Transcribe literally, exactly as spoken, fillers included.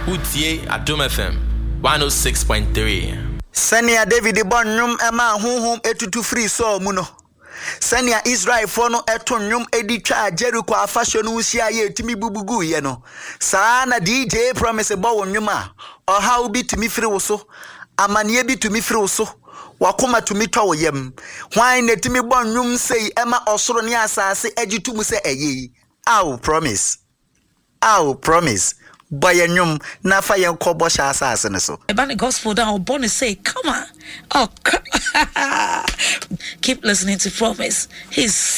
Utie Adom F M one oh six point three. Senia David Bonnum Emma Hum etutu free so muno. Senia Israel for no etonyum editwa Jericho afasho no usia ye timi bubugu ye no. Saa na D J promise bo wonwuma. Oha ubi timi free wo so. Amanie bi tumi free wo so. Wakoma tumi twa wo yam. Hwan na timi bonnum sei ema osoro ne asase agitum se eye. Aw promise. Aw promise. Boyanyum na fa yen kobo sha asase ne so. About the gospel down bonus say, come on. Oh, keep listening to Promise. He's